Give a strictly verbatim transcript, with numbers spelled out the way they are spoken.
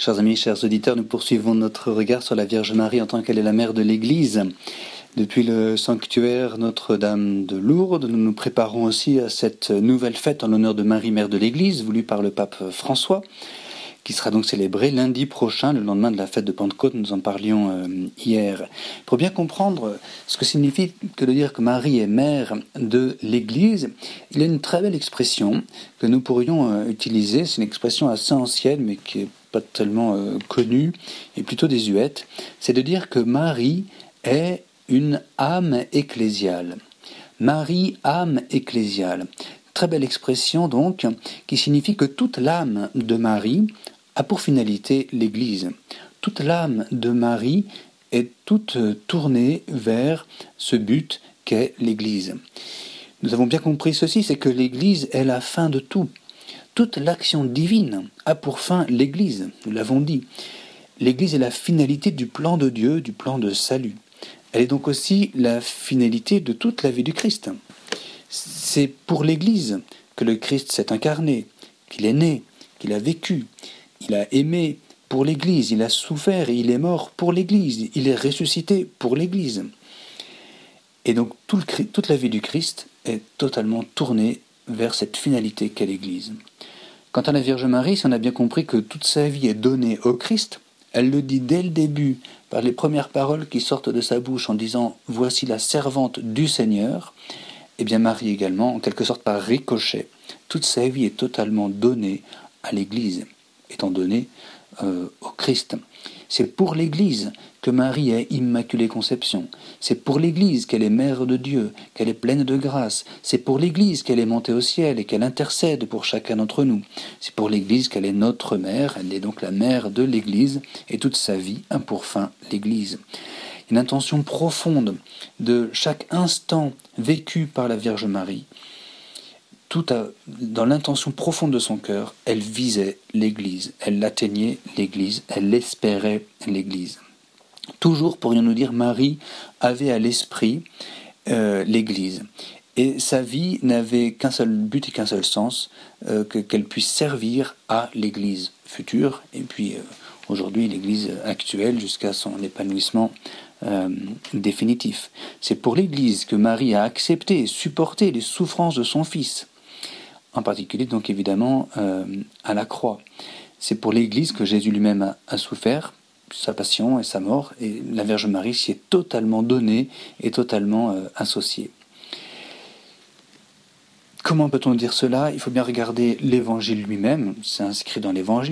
Chers amis, chers auditeurs, nous poursuivons notre regard sur la Vierge Marie en tant qu'elle est la mère de l'Église. Depuis le sanctuaire Notre-Dame de Lourdes, nous nous préparons aussi à cette nouvelle fête en l'honneur de Marie, mère de l'Église, voulue par le pape François, qui sera donc célébrée lundi prochain, le lendemain de la fête de Pentecôte. Nous en parlions euh, hier. Pour bien comprendre ce que signifie que de dire que Marie est mère de l'Église, il y a une très belle expression que nous pourrions euh, utiliser. C'est une expression assez ancienne, mais qui n'est pas tellement euh, connue, et plutôt désuète. C'est de dire que Marie est une âme ecclésiale. Marie, âme ecclésiale. Très belle expression donc, qui signifie que toute l'âme de Marie a pour finalité l'Église. Toute l'âme de Marie est toute tournée vers ce but qu'est l'Église. Nous avons bien compris ceci, c'est que l'Église est la fin de tout. Toute l'action divine a pour fin l'Église, nous l'avons dit. L'Église est la finalité du plan de Dieu, du plan de salut. Elle est donc aussi la finalité de toute la vie du Christ. C'est pour l'Église que le Christ s'est incarné, qu'il est né, qu'il a vécu. Il a aimé pour l'Église, il a souffert et il est mort pour l'Église, il est ressuscité pour l'Église. Et donc tout le, toute la vie du Christ est totalement tournée vers cette finalité qu'est l'Église. Quant à la Vierge Marie, si on a bien compris que toute sa vie est donnée au Christ, elle le dit dès le début par les premières paroles qui sortent de sa bouche en disant « Voici la servante du Seigneur », et bien Marie également, en quelque sorte par ricochet, toute sa vie est totalement donnée à l'Église, étant donnée euh, au Christ. C'est pour l'Église que Marie est Immaculée Conception. C'est pour l'Église qu'elle est mère de Dieu, qu'elle est pleine de grâce. C'est pour l'Église qu'elle est montée au ciel et qu'elle intercède pour chacun d'entre nous. C'est pour l'Église qu'elle est notre mère, elle est donc la mère de l'Église, et toute sa vie a pour fin l'Église. Une intention profonde de chaque instant vécu par la Vierge Marie. Tout à, dans l'intention profonde de son cœur, elle visait l'Église, elle atteignait l'Église, elle espérait l'Église. Toujours, pourrions-nous dire, Marie avait à l'esprit euh, l'Église. Et sa vie n'avait qu'un seul but et qu'un seul sens, euh, que, qu'elle puisse servir à l'Église future, et puis euh, aujourd'hui l'Église actuelle jusqu'à son épanouissement euh, définitif. C'est pour l'Église que Marie a accepté et supporté les souffrances de son Fils, en particulier donc évidemment euh, à la croix. C'est pour l'Église que Jésus lui-même a, a souffert, sa passion et sa mort, et la Vierge Marie s'y est totalement donnée et totalement euh, associée. Comment peut-on dire cela ? Il faut bien regarder l'Évangile lui-même, c'est inscrit dans l'Évangile.